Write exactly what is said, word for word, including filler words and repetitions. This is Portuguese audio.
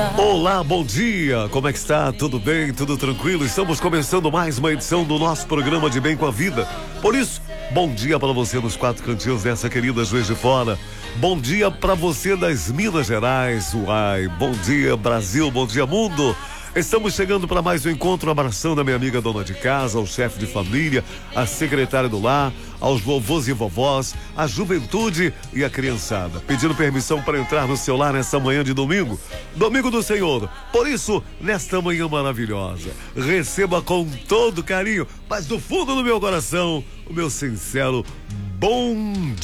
vida. Olá, bom dia, como é que está? Tudo bem? Tudo tranquilo? Estamos começando mais uma edição do nosso programa de Bem com a Vida. Por isso, bom dia para você nos quatro cantinhos dessa querida Juiz de Fora. Bom dia para você das Minas Gerais. Uai, bom dia Brasil, bom dia mundo. Estamos chegando para mais um encontro, abraçando a minha amiga dona de casa, ao chefe de família, a secretária do lar, aos vovôs e vovós, a juventude e a criançada. Pedindo permissão para entrar no seu lar nessa manhã de domingo, domingo do Senhor. Por isso, nesta manhã maravilhosa, receba com todo carinho, mas do fundo do meu coração, o meu sincero bom dia.